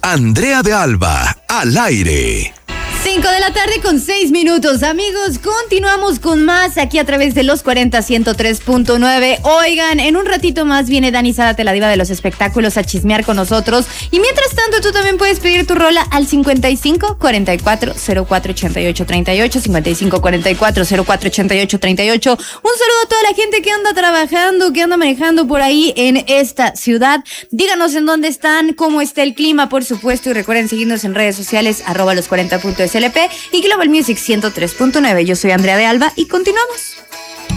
Andrea de Alba, al aire. 5:06 p.m, amigos, continuamos con más aquí a través de los 40 103.9. Oigan, en un ratito más viene Dani Zárate, la diva de los espectáculos, a chismear con nosotros. Y mientras tanto, tú también puedes pedir tu rola al 55 44 04 88 38, 55 44 04 88 38. Un saludo a toda la gente que anda trabajando, que anda manejando por ahí en esta ciudad. Díganos en dónde están, cómo está el clima, por supuesto, y recuerden seguirnos en redes sociales, @los40.slp y Global Music 103.9. Yo soy Andrea de Alba y continuamos.